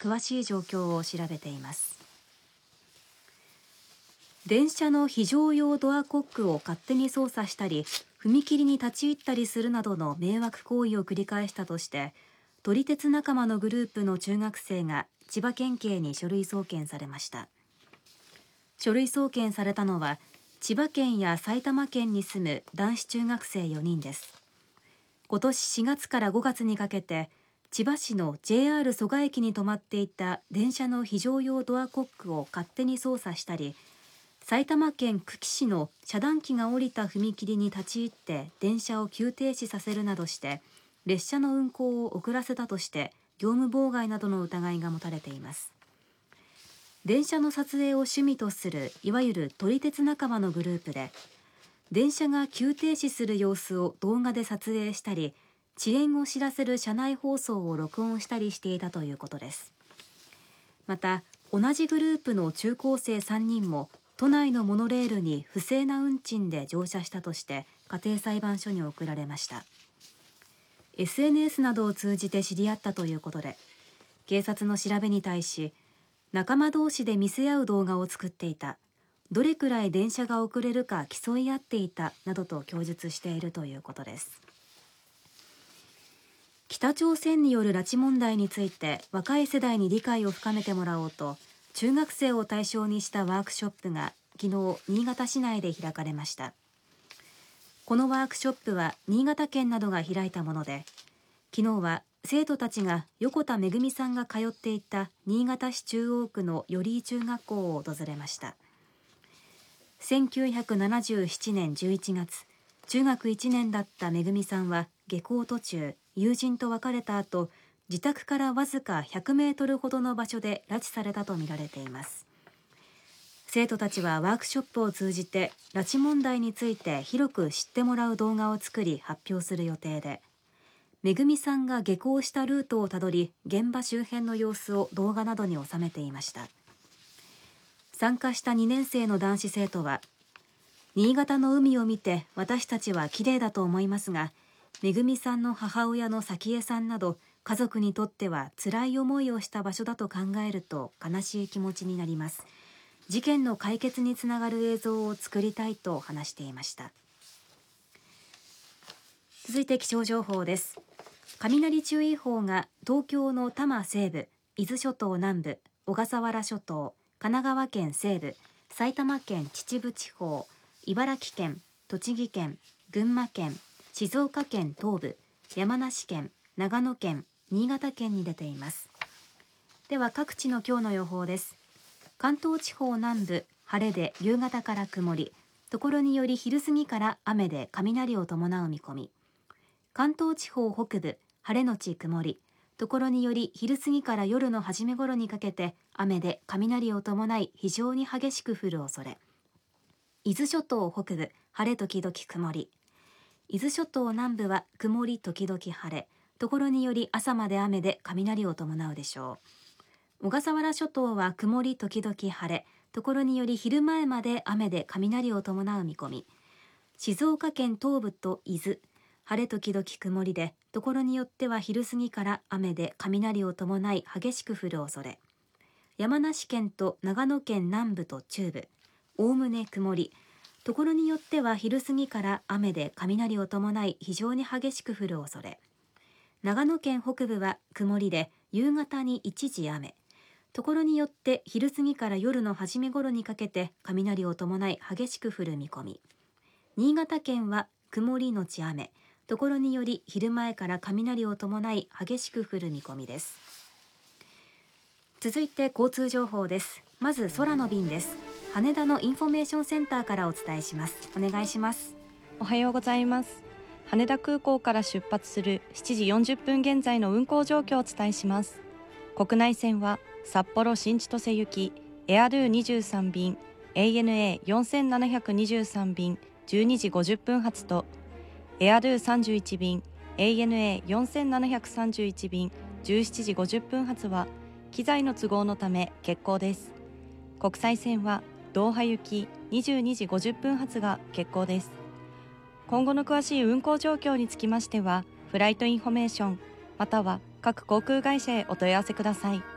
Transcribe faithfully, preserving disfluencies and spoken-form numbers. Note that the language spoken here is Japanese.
詳しい状況を調べています。電車の非常用ドアコックを勝手に操作したり踏切に立ち入ったりするなどの迷惑行為を繰り返したとして撮り鉄仲間のグループの中学生が千葉県警に書類送検されました。書類送検されたのは千葉県や埼玉県に住む男子中学生よにんです。今年しがつからごがつにかけて千葉市の ジェイアール 蘇我駅に止まっていた電車の非常用ドアコックを勝手に操作したり埼玉県久喜市の遮断機が下りた踏切に立ち入って電車を急停止させるなどして列車の運行を遅らせたとして業務妨害などの疑いが持たれています。電車の撮影を趣味とするいわゆる撮り鉄仲間のグループで電車が急停止する様子を動画で撮影したり遅延を知らせる車内放送を録音したりしていたということです。また同じグループの中高生さんにんも都内のモノレールに不正な運賃で乗車したとして家庭裁判所に送られました。 エスエヌエス などを通じて知り合ったということで警察の調べに対し仲間同士で見せ合う動画を作っていた、どれくらい電車が遅れるか競い合っていたなどと供述しているということです。北朝鮮による拉致問題について若い世代に理解を深めてもらおうと中学生を対象にしたワークショップが昨日新潟市内で開かれました。このワークショップは新潟県などが開いたもので昨日は生徒たちが横田めぐみさんが通っていた新潟市中央区の寄居中学校を訪れました。せんきゅうひゃくななじゅうななねんじゅういちがつ中学いちねんだっためぐみさんは下校途中友人と別れた後自宅からわずかひゃくメートルほどの場所で拉致されたとみられています。生徒たちはワークショップを通じて拉致問題について広く知ってもらう動画を作り発表する予定でめぐみさんが下校したルートをたどり現場周辺の様子を動画などに収めていました。参加したにねん生の男子生徒は新潟の海を見て私たちは綺麗だと思いますがめぐみさんの母親の早紀江さんなど家族にとっては辛い思いをした場所だと考えると悲しい気持ちになります。事件の解決につながる映像を作りたいと話していました。続いて気象情報です。雷注意報が東京の多摩西部、伊豆諸島南部、小笠原諸島、神奈川県西部、埼玉県秩父地方、茨城県、栃木県、群馬県、静岡県東部、山梨県、長野県、新潟県に出ています。では各地の今日の予報です。関東地方南部晴れで夕方から曇り、ところにより昼過ぎから雨で雷を伴う見込み。関東地方北部晴れのち曇り、ところにより昼過ぎから夜の初め頃にかけて雨で雷を伴い非常に激しく降る恐れ。伊豆諸島北部晴れ時々曇り、伊豆諸島南部は曇り時々晴れ、ところにより朝まで雨で雷を伴うでしょう。小笠原諸島は曇り時々晴れ、ところにより昼前まで雨で雷を伴う見込み。静岡県東部と伊豆晴れ時々曇りで、ところによっては昼過ぎから雨で雷を伴い激しく降る恐れ。山梨県と長野県南部と中部おおむね曇り、ところによっては昼過ぎから雨で雷を伴い非常に激しく降る恐れ。長野県北部は曇りで夕方に一時雨、ところによって昼過ぎから夜の初め頃にかけて雷を伴い激しく降る見込み。新潟県は曇りのち雨、ところにより昼前から雷を伴い激しく降る見込みです。続いて交通情報です。まず空の便です。羽田のインフォメーションセンターからお伝えします。お願いします。 おはようございます。羽田空港から出発するしちじよんじゅっぷん現在の運行状況をお伝えします。国内線は札幌新千歳行きエアルーにじゅうさん便 エーエヌエーよんせんななひゃくにじゅうさん 便じゅうにじごじゅっぷん発とエアルーさんじゅういち便 エーエヌエーよんせんななひゃくさんじゅういち 便じゅうしちじごじゅっぷん発は機材の都合のため欠航です。国際線はドーハ行きにじゅうにじごじゅっぷん発が欠航です。今後の詳しい運航状況につきましてはフライトインフォメーションまたは各航空会社へお問い合わせください。